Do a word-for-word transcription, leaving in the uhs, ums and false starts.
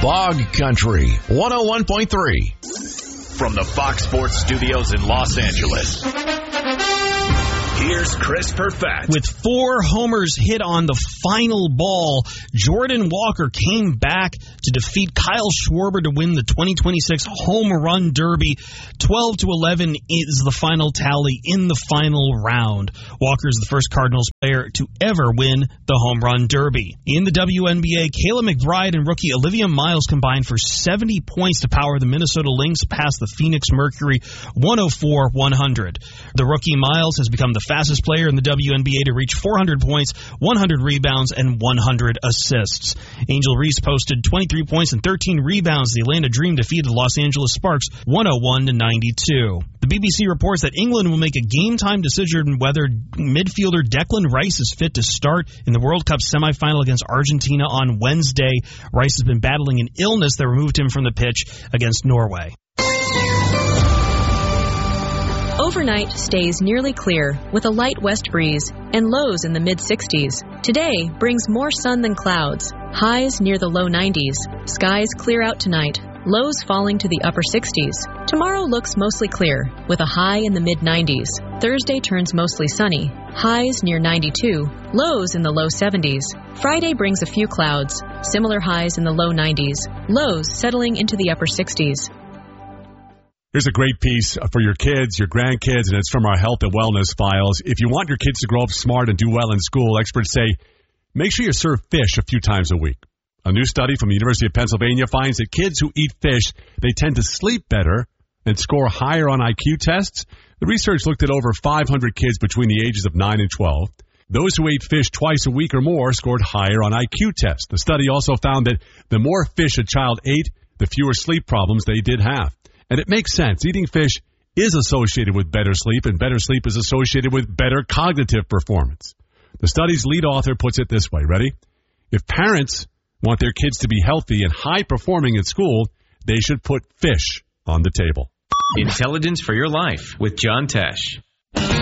Bog Country one oh one point three. From the Fox Sports Studios in Los Angeles, here's Chris Perfett. With four homers hit on the final ball, Jordan Walker came back to defeat Kyle Schwarber to win the twenty twenty-six Home Run Derby. twelve to eleven is the final tally in the final round. Walker is the first Cardinals player to ever win the Home Run Derby. In the W N B A, Kayla McBride and rookie Olivia Miles combined for seventy points to power the Minnesota Lynx past the Phoenix Mercury one oh four one hundred. The rookie Miles has become the fastest player in the W N B A to reach four hundred points, one hundred rebounds, and one hundred assists. Angel Reese posted twenty-three points and thirteen rebounds. The Atlanta Dream defeated the Los Angeles Sparks one oh one to ninety-two. The B B C reports that England will make a game-time decision whether midfielder Declan Rice is fit to start in the World Cup semifinal against Argentina on Wednesday. Rice has been battling an illness that removed him from the pitch against Norway. Overnight stays nearly clear with a light west breeze and lows in the mid sixties. Today brings more sun than clouds, highs near the low nineties. Skies clear out tonight, lows falling to the upper sixties. Tomorrow looks mostly clear with a high in the mid nineties. Thursday turns mostly sunny, highs near ninety-two, lows in the low seventies. Friday brings a few clouds, similar highs in the low nineties, lows settling into the upper sixties. Here's a great piece for your kids, your grandkids, and it's from our health and wellness files. If you want your kids to grow up smart and do well in school, experts say make sure you serve fish a few times a week. A new study from the University of Pennsylvania finds that kids who eat fish, they tend to sleep better and score higher on I Q tests. The research looked at over five hundred kids between the ages of nine and twelve. Those who ate fish twice a week or more scored higher on I Q tests. The study also found that the more fish a child ate, the fewer sleep problems they did have. And it makes sense. Eating fish is associated with better sleep, and better sleep is associated with better cognitive performance. The study's lead author puts it this way. Ready? If parents want their kids to be healthy and high-performing at school, they should put fish on the table. Intelligence for your life with John Tesh.